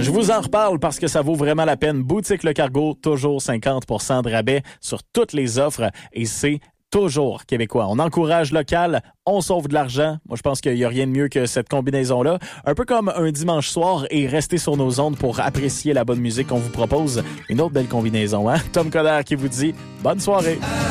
Je vous en reparle parce que ça vaut vraiment la peine. Boutique Le Cargo, toujours 50% de rabais sur toutes les offres et c'est toujours québécois. On encourage local, on sauve de l'argent. Moi, je pense qu'il n'y a rien de mieux que cette combinaison-là. Un peu comme un dimanche soir et rester sur nos ondes pour apprécier la bonne musique qu'on vous propose. Une autre belle combinaison, hein? Tom Coderre qui vous dit bonne soirée.